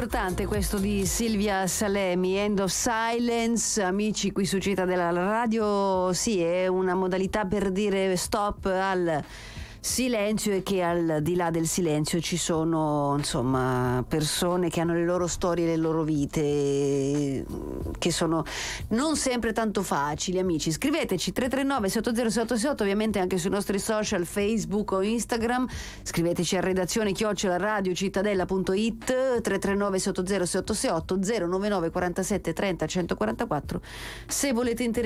importante questo di Silvia Salemi, End of Silence. Amici, qui su Cittadella Radio, sì, è una modalità per dire stop al silenzio, e che al di là del silenzio ci sono, insomma, persone che hanno le loro storie, le loro vite, che sono non sempre tanto facili. Amici, scriveteci 339 70688, ovviamente anche sui nostri social, Facebook o Instagram. Scriveteci a redazione @radiocittadella.it, 339 70688 099 47 30 144 se volete intervenire